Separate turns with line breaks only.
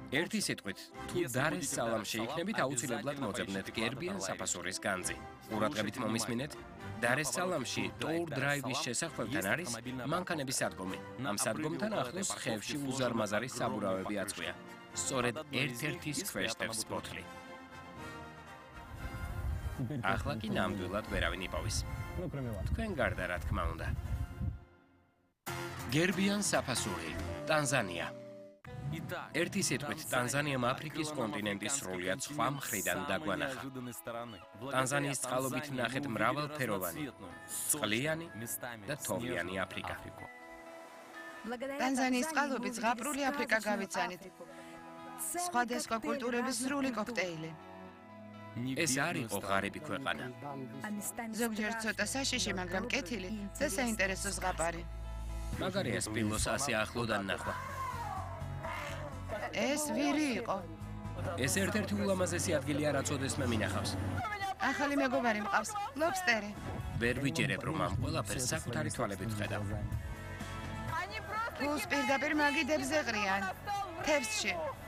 ერთი სიტყვით, თუ დარეს სალამში იქნებით, აუცილებლად მოძებნეთ გერბიან საფასურის განძი. ყურადღებით მომისმინეთ, დარეს სალამში ტოურ დრაივის შესახვევთან არის მანქანების სადგომი. ამ სადგომთან ახლოს ხევში უზარმაზარი საბურავები აწყვია. სწორედ ერთ-ერთის ქვეშტევს ფოთლი. ახლა კი ნამდვილად ვერავინ იპოვის. თქვენ გარდა რა თქმა უნდა. გერბიან საფასური, ტანზანია. ერთი სიტყვით, ტანზანიამ აფრიკის კონტინენტის სრულიად სხვა მხრიდან დაგვანახა. ტანზანიის წყალობით ნახეთ მრავალფეროვანი, წყლიანი და თოვლიანი აფრიკა.
ტანზანიის წყალობით ზღაპრული აფრიკა გავიცანით. სხვადასხვა კულტურების სრული კოქტეილი.
ეს არ იყო ღარიბი ქვეყანა.
ზოგჯერ ცოტა საშიში, მაგრამ კეთილი და საინტერესო ზღაპარი.
მაგარია სპილოს ასე ახლოდან ნახვა.
ეს ვირი იყო.
ეს ერთ-ერთი ულამაზესი ადგილია, რაც ოდესმე მინახავს.
ახალი მეგობარი მყავს, ლობსტერი.
ვერ ვიჯერებ, რომ ამ ყველაფერს საკუთარი თვალებით ვხედავ.
ფულს პირდაპირ მაგიდებს ეყრიან. თევზში.